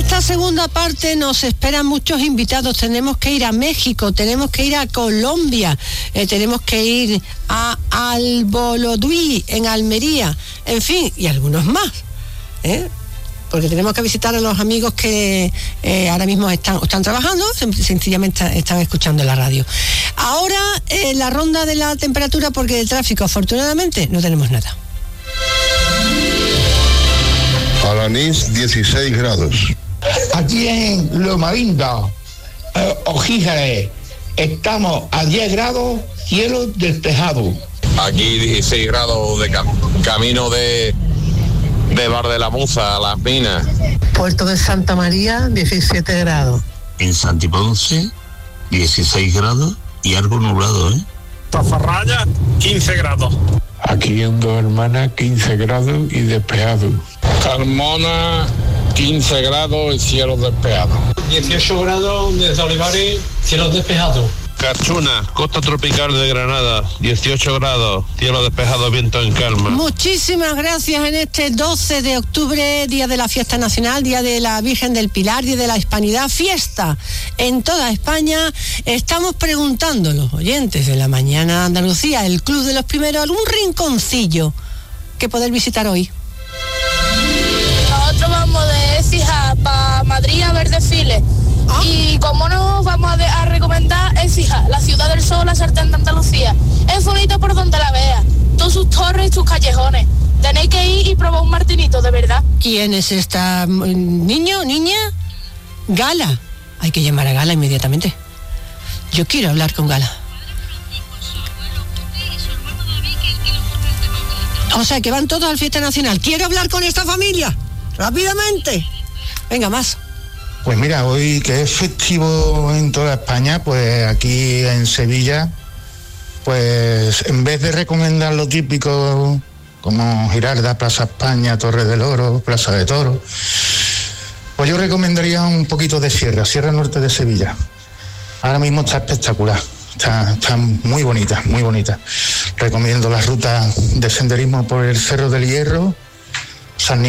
esta segunda parte nos esperan muchos invitados. Tenemos que ir a México, tenemos que ir a Colombia, tenemos que ir a Alboloduy, en Almería, en fin, y algunos más, porque tenemos que visitar a los amigos que ahora mismo están trabajando, sencillamente están escuchando la radio. Ahora la ronda de la temperatura, porque de tráfico afortunadamente no tenemos nada. Alanís, 16 grados. Aquí en Loma Linda, Ojíjare, estamos a 10 grados, cielo despejado. Aquí 16 grados de camino de Bar de la Musa a Las Minas. Puerto de Santa María, 17 grados. En Santiponce, 16 grados y algo nublado, Tafarraya, 15 grados. Aquí en Dos Hermanas, 15 grados y despejado. Carmona, 15 grados y cielo despejado. 18 grados desde Olivares, cielo despejado. Carchuna, costa tropical de Granada, 18 grados, cielo despejado, viento en calma. Muchísimas gracias en este 12 de octubre, día de la fiesta nacional, día de la Virgen del Pilar, día de la Hispanidad, fiesta en toda España. Estamos preguntando, los oyentes de La Mañana Andalucía, el Club de los Primeros, algún rinconcillo que poder visitar hoy. Nosotros vamos de Écija para Madrid a ver desfiles. Y como nos vamos a recomendar Écija, la ciudad del sol, la sartén de Andalucía. Es bonito por donde la veas, todas sus torres y sus callejones. Tenéis que ir y probar un martinito, de verdad. ¿Quién es esta niño, niña? Gala. Hay que llamar a Gala inmediatamente. Yo quiero hablar con Gala. O sea, que van todos al Fiesta Nacional. Quiero hablar con esta familia. Rápidamente. Venga, más. Pues mira, hoy que es festivo en toda España, pues aquí en Sevilla, pues en vez de recomendar lo típico como Giralda, Plaza España, Torre del Oro, Plaza de Toros, pues yo recomendaría un poquito de Sierra Norte de Sevilla. Ahora mismo está espectacular, está muy bonita, muy bonita. Recomiendo la ruta de senderismo por el Cerro del Hierro,